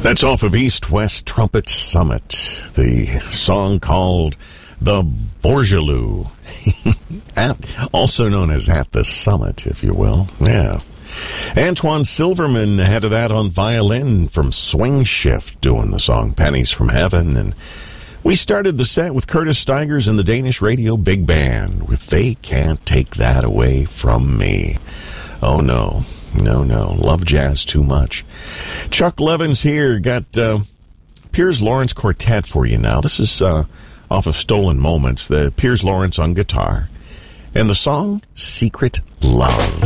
That's off of East West Trumpet Summit, the song called The Bourgeois, also known as At the Summit, if you will. Yeah. Antoine Silverman ahead of that on violin from Swing Shift doing the song Pennies from Heaven. And we started the set with Curtis Stigers and the Danish Radio Big Band with They Can't Take That Away From Me. Oh, no. No. Love jazz too much. Chuck Levins here. Got Piers Lawrence Quartet for you now. This is off of Stolen Moments. The Piers Lawrence on guitar. And the song, Secret Love.